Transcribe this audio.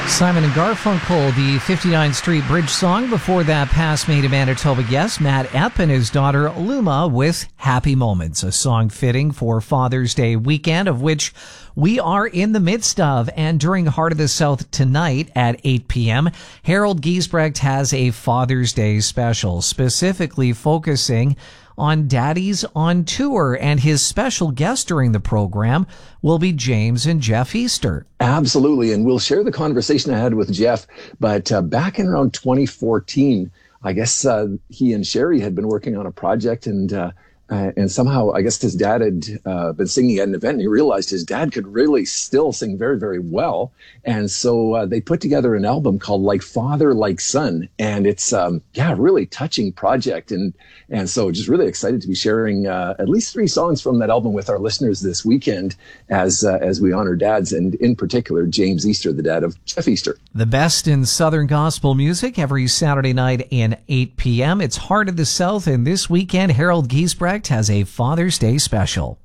Simon and Garfunkel, the 59th Street Bridge song. Before that, past Maid of Manitoba guest Matt Epp and his daughter Luma with Happy Moments, a song fitting for Father's Day weekend, of which we are in the midst of. And during Heart of the South tonight at 8 p.m., Harold Giesbrecht has a Father's Day special, specifically focusing on Daddies on Tour, and his special guest during the program will be James and Jeff Easter. Absolutely, and we'll share the conversation I had with Jeff, but back in around 2014, I guess he and Sherry had been working on a project, and somehow, I guess his dad had been singing at an event, and he realized his dad could really still sing very, very well. And so they put together an album called Like Father, Like Son. And it's, a really touching project. And so just really excited to be sharing at least 3 songs from that album with our listeners this weekend as we honor dads, and in particular, James Easter, the dad of Jeff Easter. The best in Southern gospel music every Saturday night in 8 p.m. It's Heart of the South, and this weekend, Harold Giesbrecht has a Father's Day special.